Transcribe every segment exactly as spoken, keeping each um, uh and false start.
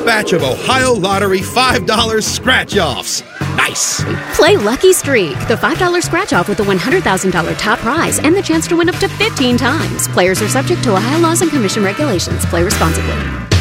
batch of Ohio Lottery five dollar scratch-offs. Nice. Play Lucky Streak, the five dollar scratch-off with a one hundred thousand dollars top prize and the chance to win up to fifteen times. Players are subject to Ohio laws and commission regulations. Play responsibly.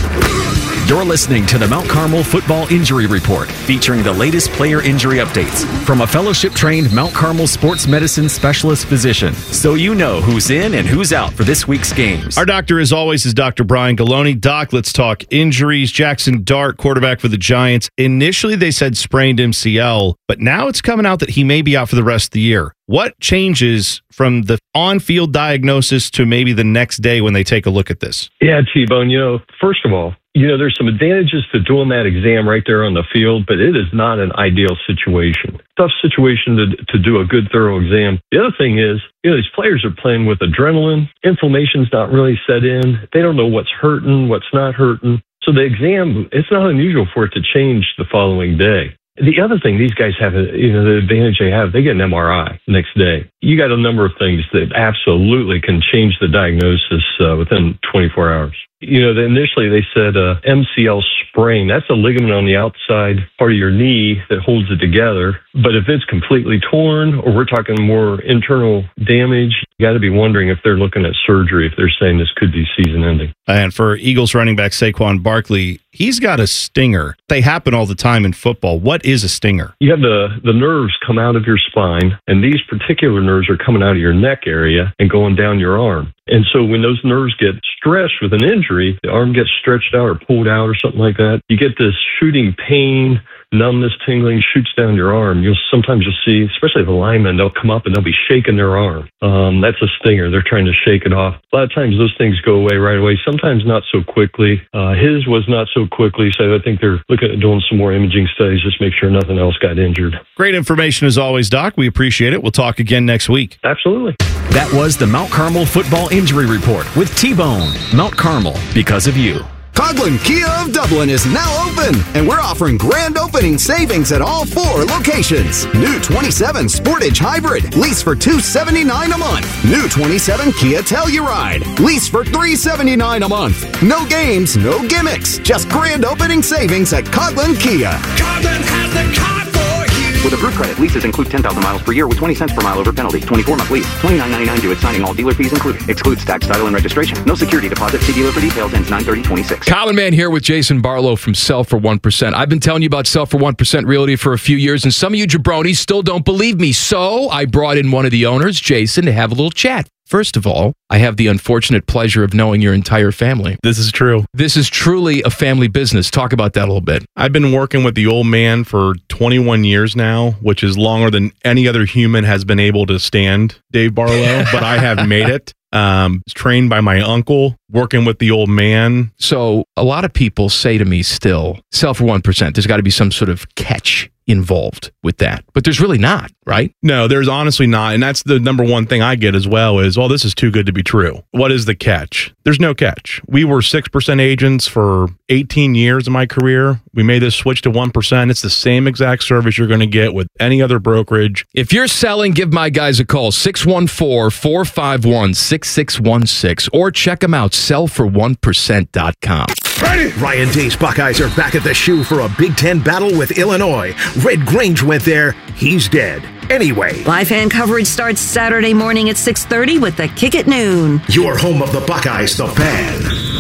You're listening to the Mount Carmel Football Injury Report, featuring the latest player injury updates from a fellowship-trained Mount Carmel sports medicine specialist physician, so you know who's in and who's out for this week's games. Our doctor, as always, is Doctor Brian Galoni. Doc, let's talk injuries. Jackson Dart, quarterback for the Giants. Initially, they said sprained M C L, but now it's coming out that he may be out for the rest of the year. What changes from the on-field diagnosis to maybe the next day when they take a look at this? Yeah, T-Bone, you know, first of all, you know, there's some advantages to doing that exam right there on the field, but it is not an ideal situation. Tough situation to to do a good, thorough exam. The other thing is, you know, these players are playing with adrenaline. Inflammation's not really set in. They don't know what's hurting, what's not hurting. So the exam, it's not unusual for it to change the following day. The other thing these guys have, you know, the advantage they have, they get an M R I next day. You got a number of things that absolutely can change the diagnosis uh, within twenty-four hours. You know, initially they said uh, M C L sprain. That's a ligament on the outside part of your knee that holds it together. But if it's completely torn, or we're talking more internal damage, you got to be wondering if they're looking at surgery, if they're saying this could be season ending. And for Eagles running back Saquon Barkley, he's got a stinger. They happen all the time in football. What is a stinger? You have the, the nerves come out of your spine, and these particular nerves are coming out of your neck area and going down your arm. And so when those nerves get stretched with an injury, the arm gets stretched out or pulled out or something like that, you get this shooting pain, numbness, tingling, shoots down your arm. You'll sometimes you'll see, especially the linemen, they'll come up and they'll be shaking their arm. Um, that's a stinger. They're trying to shake it off. A lot of times those things go away right away. Sometimes not so quickly. Uh, his was not so quickly, so I think they're looking at doing some more imaging studies, just make sure nothing else got injured. Great information as always, Doc. We appreciate it. We'll talk again next week. Absolutely. That was the Mount Carmel Football Injury Report with T-Bone. Mount Carmel, because of you. Coghlan Kia of Dublin is now open, and we're offering grand opening savings at all four locations. New twenty-seven Sportage Hybrid, lease for two hundred seventy-nine dollars a month. New twenty-seven Kia Telluride, lease for three hundred seventy-nine dollars a month. No games, no gimmicks, just grand opening savings at Coghlan Kia. Coghlan has the car for you. With approved credit, leases include ten thousand miles per year with twenty cents per mile over penalty. twenty-four month lease. twenty-nine ninety-nine due at signing, all dealer fees included. Excludes tax, title, and registration. No security deposit. See dealer for details. Ends nine thirty twenty-six. Common Man here with Jason Barlow from Sell for one percent. I've been telling you about Sell for one percent Realty for a few years, and some of you jabronis still don't believe me. So I brought in one of the owners, Jason, to have a little chat. First of all, I have the unfortunate pleasure of knowing your entire family. This is true. This is truly a family business. Talk about that a little bit. I've been working with the old man for twenty-one years now, which is longer than any other human has been able to stand, Dave Barlow, but I have made it. Um, trained by my uncle, working with the old man. So a lot of people say to me still, Sell for one percent. There's got to be some sort of catch involved with that. But there's really not, right? No, there's honestly not. And that's the number one thing I get as well is, well, this is too good to be true. What is the catch? There's no catch. We were six percent agents for eighteen years of my career. We made this switch to one percent. It's the same exact service you're going to get with any other brokerage. If you're selling, give my guys a call, six one four, four five one, six six one six, or check them out, sell for one percent dot com. Ready? Ryan Day's Buckeyes are back at the shoe for a Big Ten battle with Illinois. Red Grange went there. He's dead. Anyway. Live fan coverage starts Saturday morning at six thirty with the Kick at noon. Your home of the Buckeyes, The Fan.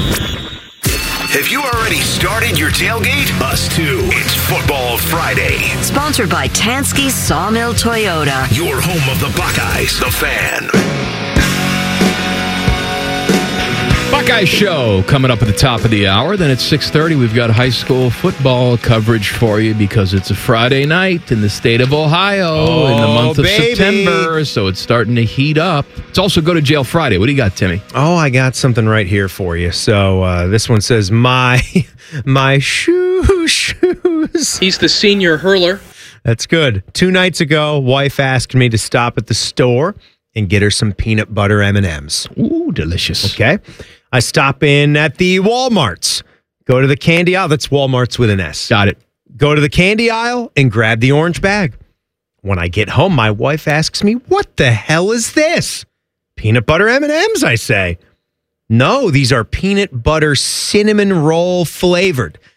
Have you already started your tailgate? Us too. It's Football Friday. Sponsored by Tansky Sawmill Toyota. Your home of the Buckeyes, The Fan. Buckeye Show coming up at the top of the hour. Then at six thirty, we've got high school football coverage for you because it's a Friday night in the state of Ohio oh, in the month of baby. September. So it's starting to heat up. It's also Go to Jail Friday. What do you got, Timmy? Oh, I got something right here for you. So uh, this one says, my, my shoe shoes. He's the senior hurler. That's good. Two nights ago, wife asked me to stop at the store and get her some peanut butter M and M's. Ooh, delicious. Okay. I stop in at the Walmarts, go to the candy aisle. That's Walmarts with an S. Got it. Go to the candy aisle and grab the orange bag. When I get home, my wife asks me, what the hell is this? Peanut butter M and M's, I say. No, these are peanut butter cinnamon roll flavored.